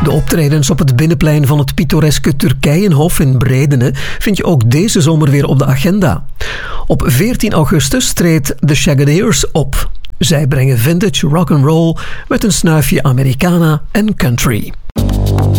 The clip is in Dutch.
De optredens op het binnenplein van het pittoreske Turkijenhof in Bredene vind je ook deze zomer weer op de agenda. Op 14 augustus treedt The Shagadiers op. Zij brengen vintage rock'n'roll met een snuifje Americana en country.